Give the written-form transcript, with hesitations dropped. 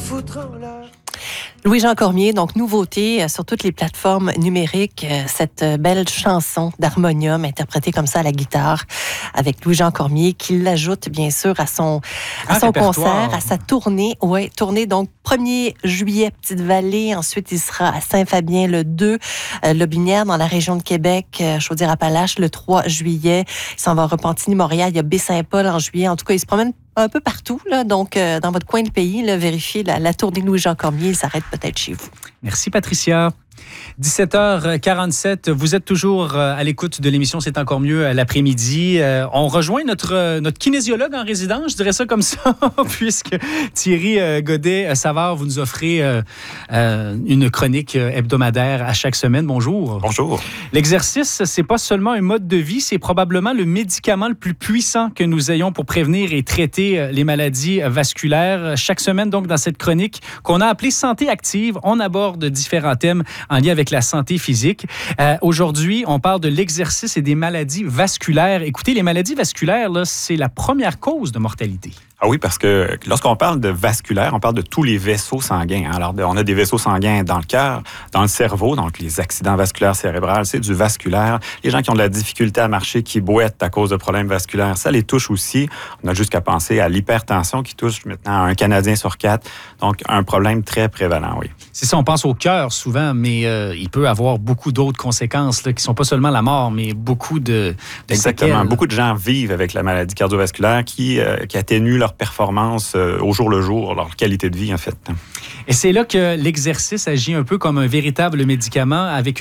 foutre en l'air. Louis-Jean Cormier, donc nouveauté sur toutes les plateformes numériques, cette belle chanson d'harmonium interprétée comme ça à la guitare avec Louis-Jean Cormier qui l'ajoute bien sûr à son concert, à sa tournée. Ouais, tournée donc 1er juillet, Petite-Vallée. Ensuite, il sera à Saint-Fabien le 2, Lobinière dans la région de Québec, Chaudière-Appalaches le 3 juillet. Il s'en va à Repentigny-Montréal, il y a Baie-Saint-Paul en juillet. En tout cas, il se promène un peu partout, là. Donc, dans votre coin de pays, là, vérifiez la tournée de Louis-Jean Cormier. Il s'arrête peut-être chez vous. Merci, Patricia. 17h47, vous êtes toujours à l'écoute de l'émission C'est encore mieux l'après-midi. On rejoint notre kinésiologue en résidence, je dirais ça comme ça, puisque Thierry Godet-Savard, vous nous offrez une chronique hebdomadaire à chaque semaine. Bonjour. Bonjour. L'exercice, c'est pas seulement un mode de vie, c'est probablement le médicament le plus puissant que nous ayons pour prévenir et traiter les maladies vasculaires. Chaque semaine, donc, dans cette chronique qu'on a appelée Santé active, on aborde différents thèmes en lien avec la santé physique. Aujourd'hui, on parle de l'exercice et des maladies vasculaires. Écoutez, les maladies vasculaires, là, c'est la première cause de mortalité. Ah oui, parce que lorsqu'on parle de vasculaire, on parle de tous les vaisseaux sanguins. Alors, on a des vaisseaux sanguins dans le cœur, dans le cerveau, donc les accidents vasculaires cérébraux, c'est du vasculaire. Les gens qui ont de la difficulté à marcher, qui boitent à cause de problèmes vasculaires, ça les touche aussi. On a juste qu'à penser à l'hypertension qui touche maintenant un Canadien sur 4. Donc, un problème très prévalent, oui. C'est ça, on pense au cœur souvent, mais il peut avoir beaucoup d'autres conséquences là, qui ne sont pas seulement la mort, mais beaucoup de Exactement. séquelles. Beaucoup de gens vivent avec la maladie cardiovasculaire qui atténue leur performance au jour le jour, leur qualité de vie, en fait. Et c'est là que l'exercice agit un peu comme un véritable médicament avec